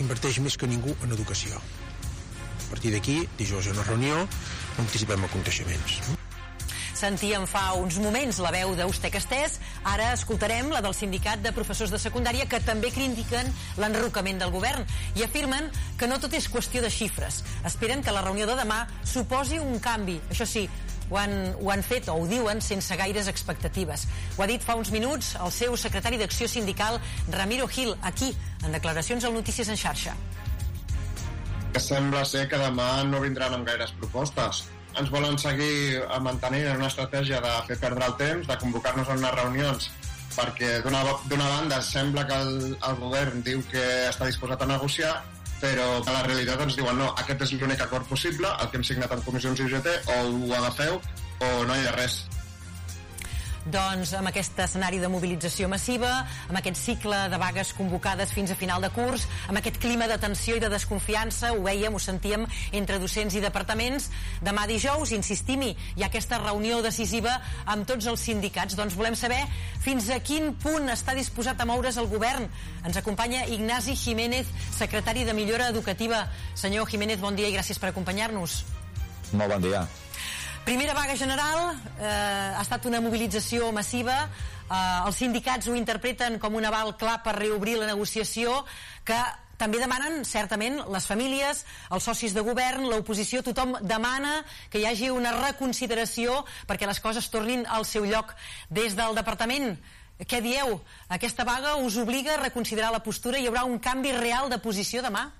inverteix més que ningú en educació. A partir d'aquí, dijous hi ha una reunió, anticipem aconteixements. Sentíem fa uns moments la veu d'Ustec Estès, ara escoltarem la del sindicat de professors de secundària, que també critiquen l'enrocament del govern i afirmen que no tot és qüestió de xifres. Esperen que la reunió de demà suposi un canvi. Això sí, ho han fet, o ho diuen, sense gaires expectatives. Ho ha dit fa uns minuts el seu secretari d'Acció Sindical, Ramiro Gil, aquí, en declaracions al Notícies en Xarxa. Sembla ser que demà no vindran amb gaires propostes. Ens volen seguir mantenint una estratègia de fer perdre el temps, de convocar-nos a unes reunions, perquè d'una banda sembla que el govern diu que està disposat a negociar, però a la realitat ens diuen no, aquest és l'únic acord possible, el que hem signat en comissions i UGT, o ho agafeu o no hi ha res. Doncs amb aquest escenari de mobilització massiva, amb aquest cicle de vagues convocades fins a final de curs, amb aquest clima de tensió i de desconfiança, ho vèiem, ho sentíem, entre docents i departaments, demà dijous, insistim-hi, hi ha aquesta reunió decisiva amb tots els sindicats. Doncs volem saber fins a quin punt està disposat a moure's el govern. Ens acompanya Ignasi Jiménez, secretari de Millora Educativa. Senyor Jiménez, bon dia i gràcies per acompanyar-nos. Molt bon dia. Primera vaga general, ha estat una mobilització massiva, els sindicats ho interpreten com un aval clar per reobrir la negociació, que també demanen, certament, les famílies, els socis de govern, l'oposició, tothom demana que hi hagi una reconsideració perquè les coses tornin al seu lloc. Des del departament, què dieu? Aquesta vaga us obliga a reconsiderar la postura? Hi haurà un canvi real de posició demà?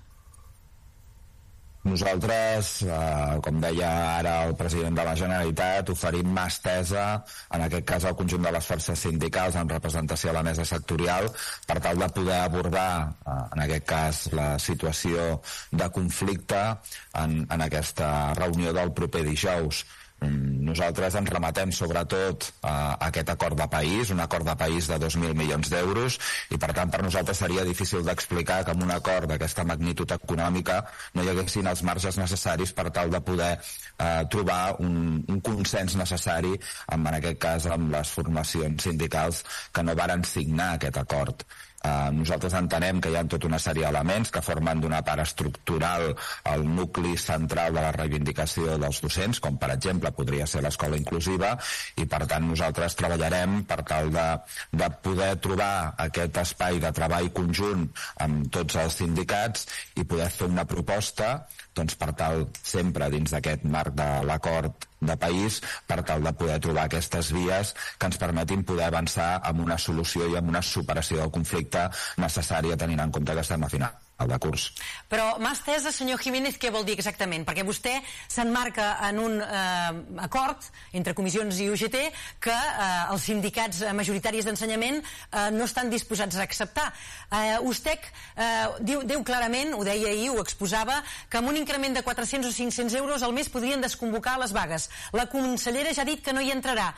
Nosaltres, com deia ara el president de la Generalitat, oferim mà estesa, en aquest cas al conjunt de les forces sindicals en representació a la mesa sectorial, per tal de poder abordar, en aquest cas, la situació de conflicte en aquesta reunió del proper dijous. Nosaltres ens remetem sobretot a aquest acord de país, un acord de país de 2.000 milions d'euros, i per tant per nosaltres seria difícil d'explicar que amb un acord d'aquesta magnitud econòmica no hi haguessin els marges necessaris per tal de poder trobar un consens necessari, en aquest cas amb les formacions sindicals que no varen signar aquest acord. Nosaltres entenem que hi ha tota una sèrie d'elements que formen d'una part estructural el nucli central de la reivindicació dels docents, com per exemple podria ser l'escola inclusiva, i per tant nosaltres treballarem per tal de poder trobar aquest espai de treball conjunt amb tots els sindicats i poder fer una proposta, doncs per tal, sempre dins d'aquest marc de l'acord de país, per tal de poder trobar aquestes vies que ens permetin poder avançar amb una solució i amb una superació del conflicte necessària, tenint en compte que estem a final de curs. Però mà estesa, senyor Jiménez, què vol dir exactament? Perquè vostè s'emmarca en un acord entre comissions i UGT que els sindicats majoritaris d'ensenyament no estan disposats a acceptar. Ustec diu clarament, ho deia ahir, ho exposava, que amb un increment de 400 o 500 euros al mes podrien desconvocar les vagues. La consellera ja ha dit que no hi entrarà.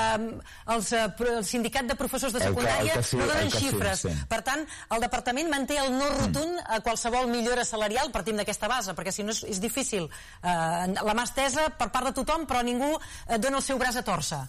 El sindicat de professors de secundària no donen xifres. Per tant, el departament manté el no rotund a qualsevol millora salarial. Partim d'aquesta base, perquè si no és difícil. La mà estesa per part de tothom, però ningú dona el seu braç a tòrcer.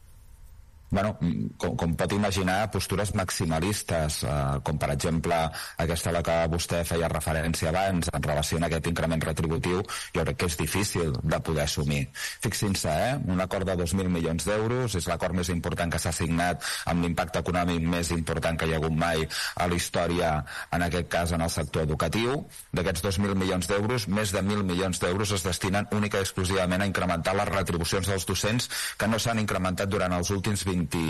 Bueno, com pot imaginar, postures maximalistes, com per exemple aquesta a la que vostè feia referència abans en relació a aquest increment retributiu, jo crec que és difícil de poder assumir. Fixin-se, un acord de 2.000 milions d'euros és l'acord més important que s'ha signat amb l'impacte econòmic més important que hi ha hagut mai a la història, en aquest cas en el sector educatiu. D'aquests 2.000 milions d'euros, més de 1.000 milions d'euros es destinen única i exclusivament a incrementar les retribucions dels docents, que no s'han incrementat durant els últims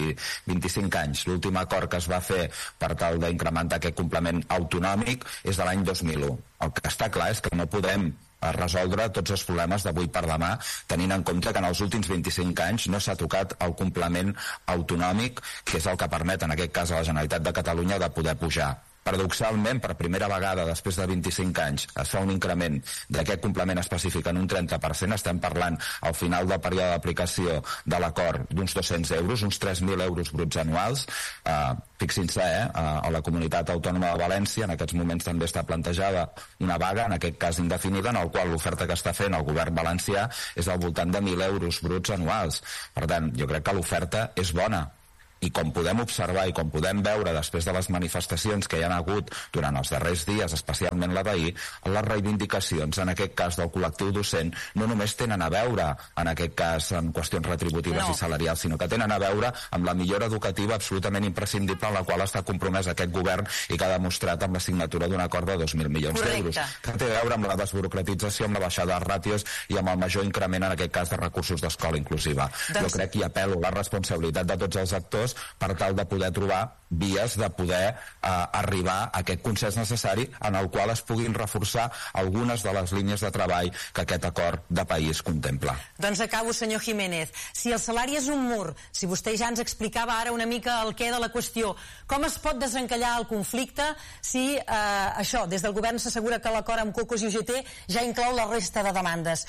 25 anys. L'últim acord que es va fer per tal d'incrementar aquest complement autonòmic és de l'any 2001. El que està clar és que no podem resoldre tots els problemes d'avui per demà, tenint en compte que en els últims 25 anys no s'ha tocat el complement autonòmic, que és el que permet en aquest cas a la Generalitat de Catalunya de poder pujar. Paradoxalment, per primera vegada després de 25 anys es fa un increment d'aquest complement específic en un 30%, estem parlant al final del període d'aplicació de l'acord d'uns 200 euros, uns 3.000 euros bruts anuals. Fixin-se, a la Comunitat Autònoma de València en aquests moments també està plantejada una vaga, en aquest cas indefinida, en el qual l'oferta que està fent el govern valencià és al voltant de 1.000 euros bruts anuals. Per tant, jo crec que l'oferta és bona. I com podem observar i com podem veure després de les manifestacions que hi ha hagut durant els darrers dies, especialment la d'ahir, les reivindicacions, en aquest cas del col·lectiu docent, no només tenen a veure, en aquest cas, en qüestions retributives i salarials, sinó que tenen a veure amb la millora educativa absolutament imprescindible en la qual està compromès aquest govern i que ha demostrat amb la signatura d'un acord de 2.000 milions d'euros, que té a veure amb la desburocratització, amb la baixada de ràtios i amb el major increment, en aquest cas, de recursos d'escola inclusiva. Jo crec que apel·lo a la responsabilitat de tots els actors per tal de poder trobar vies de poder arribar a aquest consens necessari en el qual es puguin reforçar algunes de les línies de treball que aquest acord de país contempla. Doncs acabo, senyor Jiménez. Si el salari és un mur, si vostè ja ens explicava ara una mica el què de la qüestió, com es pot desencallar el conflicte si això, des del govern s'assegura que l'acord amb Cocos i UGT ja inclou la resta de demandes?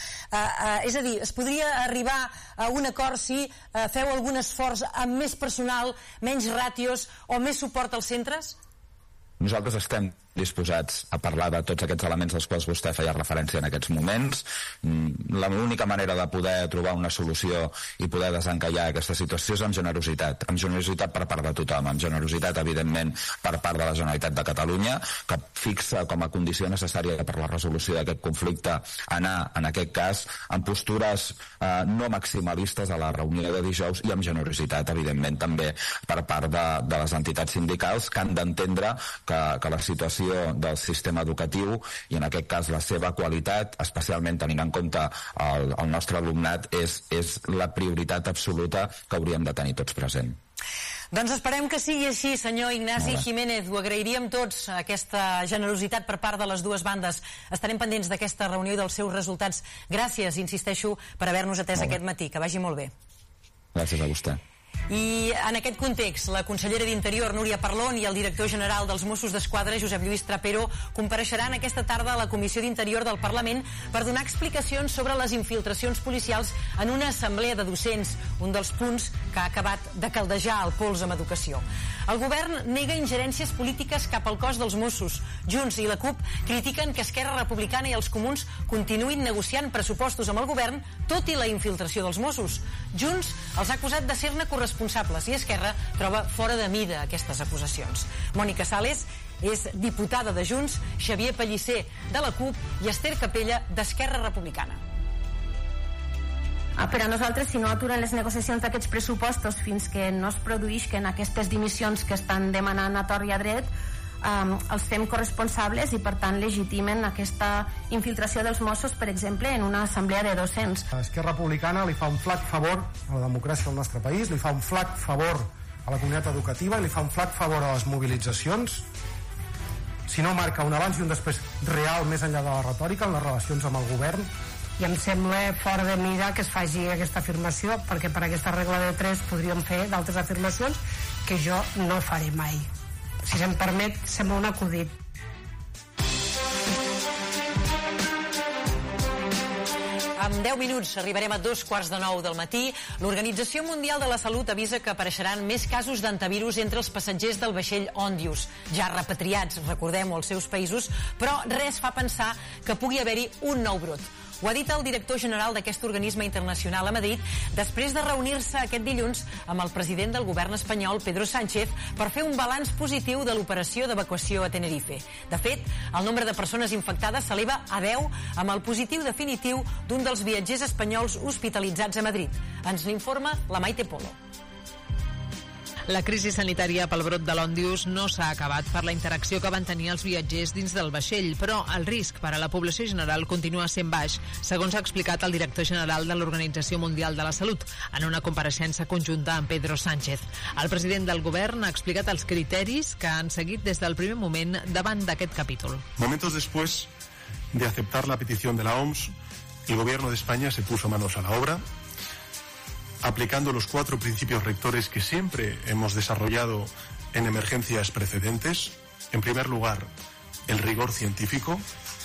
És a dir, es podria arribar a un acord si feu algun esforç amb més personal, menys ràtios o més suport als centres? Nosaltres estem disposats a parlar de tots aquests elements als quals vostè feia referència en aquests moments. L'única manera de poder trobar una solució i poder desencallar aquesta situació és amb generositat per part de tothom, amb generositat, evidentment, per part de la Generalitat de Catalunya, que fixa com a condició necessària per la resolució d'aquest conflicte anar, en aquest cas, en postures no maximalistes a la reunió de dijous i amb generositat, evidentment, també per part de les entitats sindicals que han d'entendre que la situació del sistema educatiu i en aquest cas la seva qualitat, especialment tenint en compte el nostre alumnat, és la prioritat absoluta que hauríem de tenir tots present. Doncs esperem que sigui així, senyor Ignasi Jiménez. Ho agrairíem tots, aquesta generositat per part de les dues bandes. Estarem pendents d'aquesta reunió i dels seus resultats. Gràcies, insisteixo, per haver-nos atès aquest matí. Que vagi molt bé. Gràcies a vostè. I en aquest context, la consellera d'Interior, Núria Parlon, i el director general dels Mossos d'Esquadra, Josep Lluís Trapero, compareixeran aquesta tarda a la Comissió d'Interior del Parlament per donar explicacions sobre les infiltracions policials en una assemblea de docents, un dels punts que ha acabat de caldejar el pols amb educació. El govern nega ingerències polítiques cap al cos dels Mossos. Junts i la CUP critiquen que Esquerra Republicana i els comuns continuïn negociant pressupostos amb el govern, tot i la infiltració dels Mossos. Junts els ha acusat de ser-ne corresponsables i Esquerra troba fora de mida aquestes acusacions. Mònica Sales és diputada de Junts, Xavier Pellicer de la CUP i Esther Capella d'Esquerra Republicana. Per a nosaltres, si no aturen les negociacions d'aquests pressupostos fins que no es produïsquen aquestes dimissions que estan demanant a tort i a dret, els fem corresponsables i per tant legitimen aquesta infiltració dels Mossos, per exemple, en una assemblea de docents. Esquerra Republicana li fa un flac favor a la democràcia del nostre país, li fa un flac favor a la comunitat educativa i li fa un flac favor a les mobilitzacions si no marca un abans i un després real més enllà de la retòrica en les relacions amb el govern. I em sembla fora de mida que es faci aquesta afirmació, perquè per aquesta regla de 3 podríem fer d'altres afirmacions que jo no faré mai. Si se'm permet, sembla un acudit. En 10 minuts arribarem a 8:45 del matí. L'Organització Mundial de la Salut avisa que apareixeran més casos d'antivirus entre els passatgers del vaixell Ondius, ja repatriats, recordem-ho, als seus països, però res fa pensar que pugui haver-hi un nou brot. Ho ha dit el director general d'aquest organisme internacional a Madrid després de reunir-se aquest dilluns amb el president del govern espanyol, Pedro Sánchez, per fer un balanç positiu de l'operació d'evacuació a Tenerife. De fet, el nombre de persones infectades s'eleva a 10 amb el positiu definitiu d'un dels viatgers espanyols hospitalitzats a Madrid. Ens l'informa la Maite Polo. La crisi sanitària pel brot de l'Òndius no s'ha acabat per la interacció que van tenir els viatgers dins del vaixell, però el risc per a la població general continua sent baix, segons ha explicat el director general de l'Organització Mundial de la Salut en una compareixença conjunta amb Pedro Sánchez. El president del govern ha explicat els criteris que han seguit des del primer moment davant d'aquest capítol. Momentos después de aceptar la petición de la OMS, el gobierno de España se puso manos a la obra, aplicando los 4 principios rectores que siempre hemos desarrollado en emergencias precedentes. En primer lugar, el rigor científico,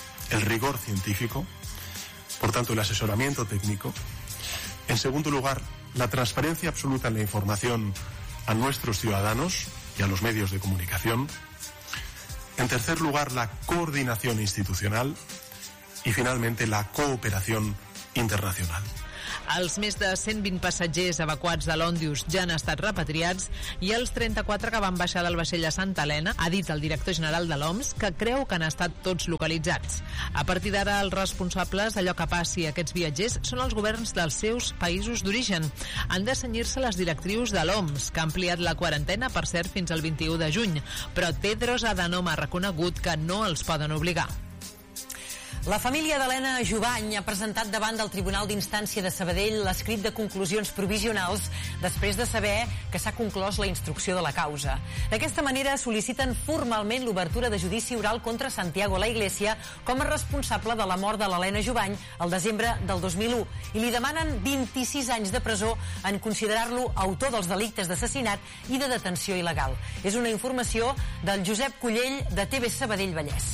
por tanto el asesoramiento técnico. En segundo lugar, la transparencia absoluta en la información a nuestros ciudadanos y a los medios de comunicación. En tercer lugar, la coordinación institucional y finalmente la cooperación internacional. Els més de 120 passatgers evacuats de l'Òndius ja han estat repatriats i els 34 que van baixar del vaixell a Santa Helena, ha dit el director general de l'OMS, que creu que han estat tots localitzats. A partir d'ara, els responsables d'allò que passi a aquests viatgers són els governs dels seus països d'origen. Han de cenyir-se les directrius de l'OMS, que ha ampliat la quarantena, per cert, fins al 21 de juny. Però Tedros Adhanom ha reconegut que no els poden obligar. La família d'Helena Jubany ha presentat davant del Tribunal d'Instància de Sabadell l'escrit de conclusions provisionals després de saber que s'ha conclòs la instrucció de la causa. D'aquesta manera sol·liciten formalment l'obertura de judici oral contra Santiago La Iglesia com a responsable de la mort de l'Helena Jubany el desembre del 2001 i li demanen 26 anys de presó en considerar-lo autor dels delictes d'assassinat i de detenció il·legal. És una informació del Josep Collell de TV Sabadell Vallès.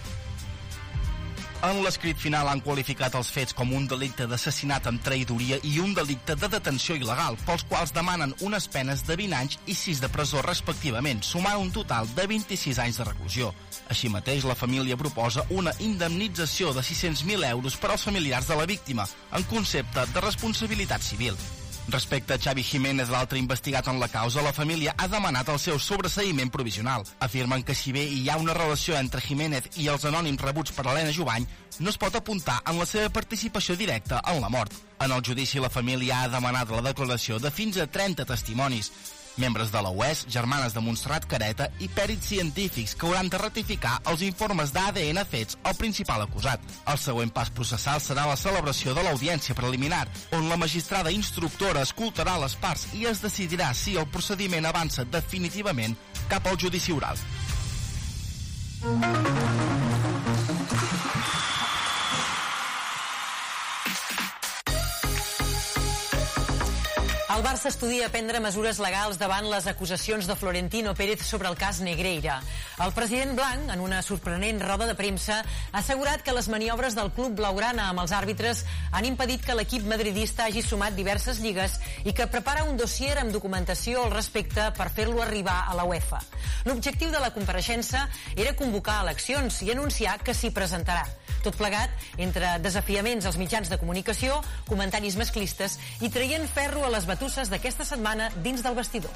En l'escrit final han qualificat els fets com un delicte d'assassinat amb traïdoria i un delicte de detenció il·legal, pels quals demanen unes penes de 20 anys i 6 de presó respectivament, sumant un total de 26 anys de reclusió. Així mateix, la família proposa una indemnització de 600.000 euros per als familiars de la víctima, en concepte de responsabilitat civil. Respecte a Xavi Jiménez, l'altre investigat en la causa, la família ha demanat el seu sobreseïment provisional. Afirmen que si bé hi ha una relació entre Jiménez i els anònims rebuts per Helena Jubany, no es pot apuntar en la seva participació directa en la mort. En el judici, la família ha demanat la declaració de fins a 30 testimonis. Membres de la UES, germanes de Montserrat Careta i pèrits científics que hauran de ratificar els informes d'ADN fets al principal acusat. El següent pas processal serà la celebració de l'audiència preliminar, on la magistrada instructora escoltarà les parts i es decidirà si el procediment avança definitivament cap al judici oral. El Barça estudia prendre mesures legals davant les acusacions de Florentino Pérez sobre el cas Negreira. El president blanc, en una sorprenent roda de premsa, ha assegurat que les maniobres del club blaugrana amb els àrbitres han impedit que l'equip madridista hagi sumat diverses lligues i que prepara un dossier amb documentació al respecte per fer-lo arribar a la UEFA. L'objectiu de la compareixença era convocar eleccions i anunciar que s'hi presentarà. Tot plegat entre desafiaments als mitjans de comunicació, comentaris masclistes i traient ferro a les batusses d'aquesta setmana dins del vestidor.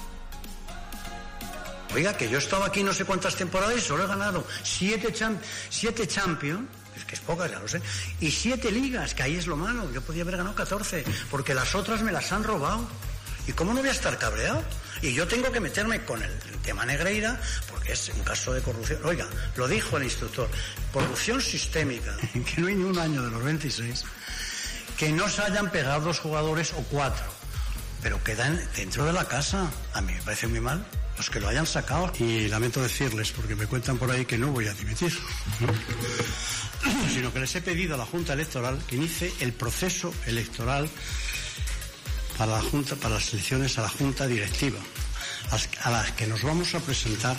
Oiga, que yo estaba aquí no sé cuántas temporadas y solo he ganado 7 Champions, es que es pocas, ya lo sé, y 7 ligas, que ahí es lo malo. Yo podía haber ganado 14, porque las otras me las han robado. ¿Y cómo no voy a estar cabreado? Y yo tengo que meterme con el tema Negreira, porque es un caso de corrupción. Oiga, lo dijo el instructor, corrupción sistémica, que no hay ni un año de los 26, que no se hayan pegado 2 jugadores o 4, pero quedan dentro de la casa. A mí me parece muy mal los que lo hayan sacado. Y lamento decirles, porque me cuentan por ahí que no voy a dimitir, sino que les he pedido a la Junta Electoral que inicie el proceso electoral para la Junta, para las elecciones a la Junta Directiva, a las que nos vamos a presentar.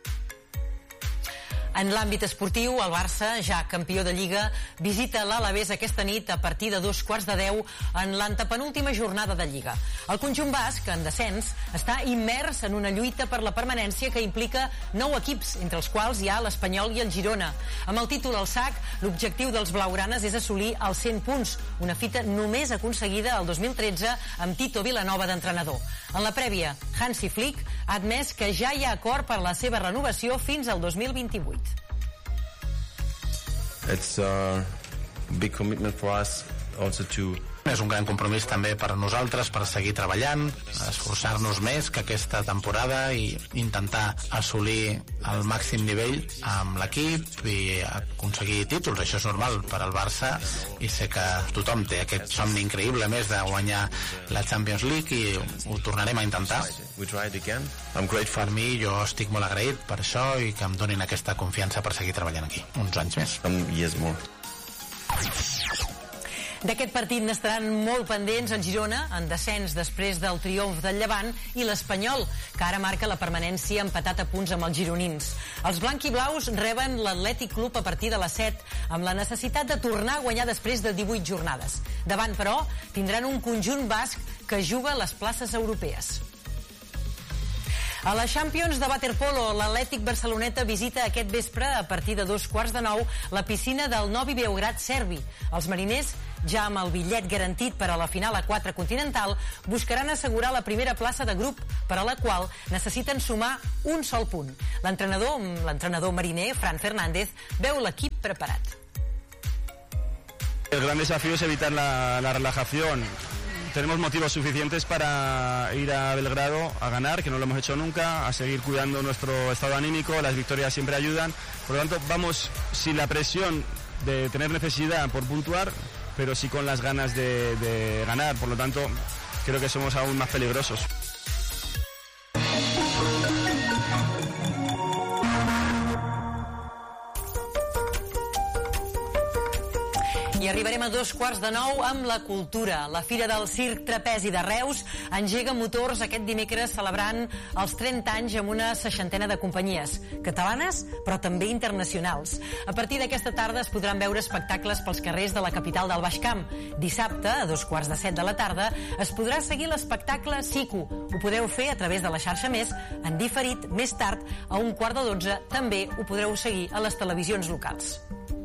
En l'àmbit esportiu, el Barça, ja campió de Lliga, visita l'Alavés aquesta nit a partir de 9:45 en l'antepenúltima jornada de Lliga. El conjunt basc, en descens, està immers en una lluita per la permanència que implica 9 equips, entre els quals hi ha l'Espanyol i el Girona. Amb el títol al sac, l'objectiu dels blaugranes és assolir els 100 punts, una fita només aconseguida el 2013 amb Tito Vilanova d'entrenador. En la prèvia, Hansi Flick ha admès que ja hi ha acord per la seva renovació fins al 2028. It's a big commitment for us also to És un gran compromís també per a nosaltres per seguir treballant, esforçar-nos més que aquesta temporada i intentar assolir el màxim nivell amb l'equip i aconseguir títols. Això és normal per al Barça i sé que tothom té aquest somni increïble més de guanyar la Champions League i ho tornarem a intentar. Per mi, jo estic molt agraït per això i que em donin aquesta confiança per seguir treballant aquí uns anys més. D'aquest partit n'estaran molt pendents el Girona, en descens després del triomf del Llevant, i l'Espanyol, que ara marca la permanència empatat a punts amb els gironins. Els blanquiblaus reben l'Atlètic Club a partir de les 7, amb la necessitat de tornar a guanyar després de 18 jornades. Davant, però, tindran un conjunt basc que juga a les places europees. A la Champions de waterpolo, l'Atlètic Barceloneta visita aquest vespre, a partir de 9:15, la piscina del Novi Beograd serbi. Els mariners ja amb el bitllet garantit per a la final A4 continental, buscaran assegurar la primera plaça de grup, per a la qual necessiten sumar un sol punt. L'entrenador mariner, Fran Fernández, veu l'equip preparat. El gran desafío es evitar la relajación. Tenemos motivos suficientes para ir a Belgrado a ganar, que no lo hemos hecho nunca, a seguir cuidando nuestro estado anímico, las victorias siempre ayudan. Por lo tanto, vamos sin la presión de tener necesidad por puntuar, pero sí con las ganas de ganar. Por lo tanto, creo que somos aún más peligrosos. I arribarem a 8:45 amb la cultura. La Fira del Circ Trapezi de Reus engega motors aquest dimecres celebrant els 30 anys amb una 60ena de companyies, catalanes però també internacionals. A partir d'aquesta tarda es podran veure espectacles pels carrers de la capital del Baix Camp. Dissabte, a 7:15 de la tarda, es podrà seguir l'espectacle Siku. Ho podeu fer a través de la xarxa Més, en diferit, més tard, a 11:15, també ho podreu seguir a les televisions locals.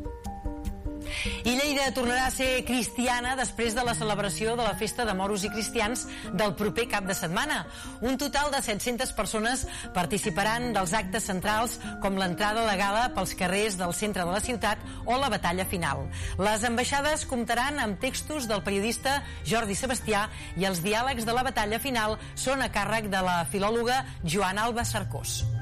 I Lleida tornarà a ser cristiana després de la celebració de la festa de moros i cristians del proper cap de setmana. Un total de 700 persones participaran dels actes centrals com l'entrada a la gala pels carrers del centre de la ciutat o la batalla final. Les ambaixades comptaran amb textos del periodista Jordi Sebastià i els diàlegs de la batalla final són a càrrec de la filòloga Joana Alba Cercós.